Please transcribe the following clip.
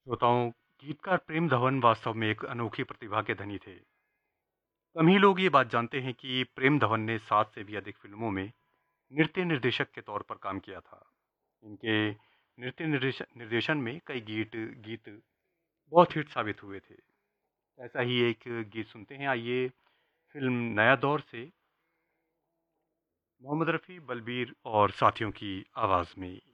श्रोताओं, गीतकार प्रेम धवन वास्तव में एक अनोखी प्रतिभा के धनी थे। कम ही लोग ये बात जानते हैं कि प्रेम धवन ने 7 से भी अधिक फिल्मों में नृत्य निर्देशक के तौर पर काम किया था। इनके नृत्य निर्देशन में कई गीत गीत बहुत हिट साबित हुए थे। ऐसा ही एक गीत सुनते हैं, आइए। फिल्म नया दौर से मोहम्मद रफ़ी, बलबीर और साथियों की आवाज़ में।